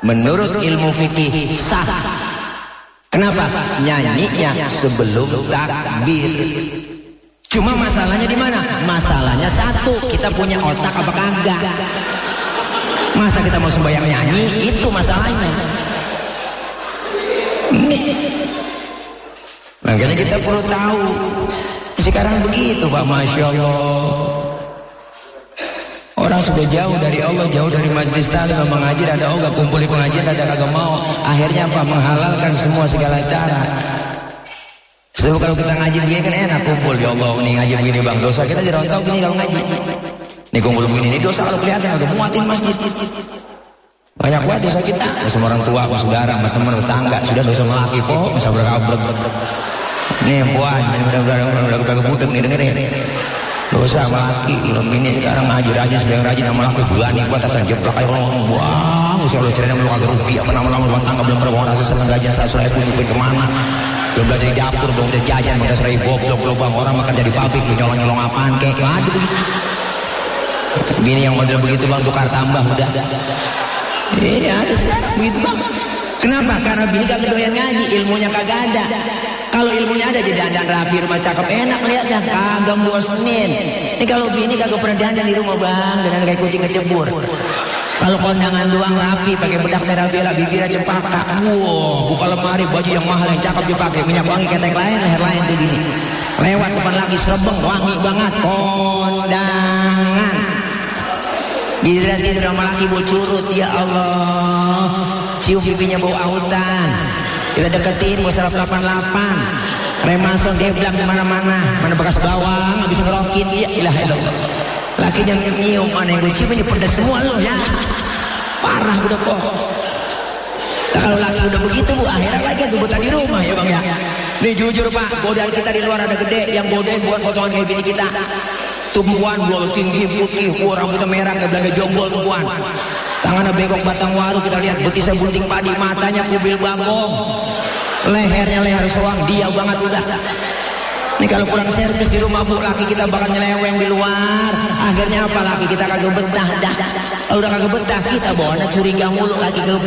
menurut ilmu fikih sah. Kenapa? Nyanyinya sebelum takbir. Cuma masalahnya di mana? Masalahnya satu, kita punya otak apa kagak? Masa kita mau sembahyang nyanyi? Itu masalahnya. Ini. Makanya kita perlu tahu. Sekarang begitu Pak, Masya Allah. Orang sudah jauh dari Allah, jauh dari majelis taklim, mengaji ada ogah, kumpul di pengajian ada kagak mau. Akhirnya apa? Menghalalkan semua segala cara. Sebab kalau kita ngaji begini kan enak, kumpul ya Allah, nih ngaji begini bang, dosa kita jerontau gini kalau ngaji. Nih kumpul begini, ini dosa kalau kelihatan agak muatin masjid. Banyak banget dosa kita. Sama orang tua, sama saudara, sama teman, tetangga, sudah dosa melaki kok, masa berkabrek. Nih puan, udah budek nih dengerin. Dosa melaki, belum ini sekarang ngaji rajin, sedang rajin sama laki berani buat atas jeplak kayak orang buang. Usia lo cerita belum agak rugi, apa nama-nama rumah tangga belum pernah rasa senang gajian 100.000 nyupin kemana? Belum belajar di dapur, belum udah jajan, udah 1.000 goblok bang orang makan jadi pabrik, lu nyolong-nyolong apaan kayak ada begitu. Bini yang model begitu bang tukar tambah udah. Ini ada sekarang begitu bang. Kenapa? Karena bini kagak doyan ngaji, ilmunya kagak ada. Kalau ilmunya ada jadi dandan rapi, rumah cakep enak lihatnya, kagak dua Senin. Ini kalau bini kagak pernah dandan di rumah bang, dengan kayak kucing kecebur. Kalau kondangan doang rapi, pakai bedak merah bela, bibirnya cempaka. Wow, buka lemari baju yang mahal yang cakep dipakai, minyak wangi ketek lain, leher lain tuh gini. Lewat depan lagi serebeng, wangi banget. Kondangan. Giliran tidur sama laki bau curut, ya Allah. Cium pipinya bau autan. Kita deketin bau 188. Remason dia bilang kemana-mana, mana bekas bawang, habis ngerokin, ya ilah ilah. Lakinya nyium, mana yang gue cium ini pedas semua lo ya. Parah udah kok. Nah, kalau laki udah begitu bu, akhirnya lagi tuh buat di rumah ya bang ya. Nih jujur pak, bodan kita di luar ada gede, yang bodan buat potongan kayak gini kita. Tumpuan bol tinggi putih, rambutnya merah kayak belanga jombol tumpuan. Tangannya bengkok batang waru, kita lihat betisnya bunting padi, matanya kubil bangkong. Lehernya leher soang, dia banget udah. Nih kalau kurang servis di rumah bu, laki kita bakal nyeleweng di luar. Akhirnya apa, laki kita kagak betah dah. Kalau udah kagak betah, kita bawaannya curiga mulu laki